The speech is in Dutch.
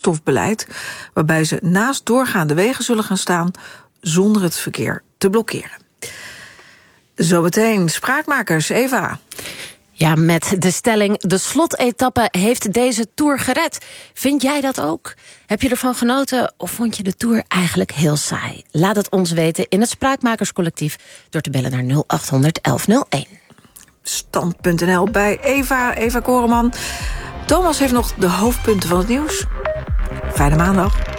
stikstofbeleid, waarbij ze naast doorgaande wegen zullen gaan staan zonder het verkeer te blokkeren. Zometeen Spraakmakers, Eva. Ja, met de stelling: de slotetappe heeft deze Tour gered. Vind jij dat ook? Heb je ervan genoten of vond je de Tour eigenlijk heel saai? Laat het ons weten in het Spraakmakerscollectief door te bellen naar 0800 1101. Stand.nl bij Eva Koreman. Thomas heeft nog de hoofdpunten van het nieuws. Fijne maandag.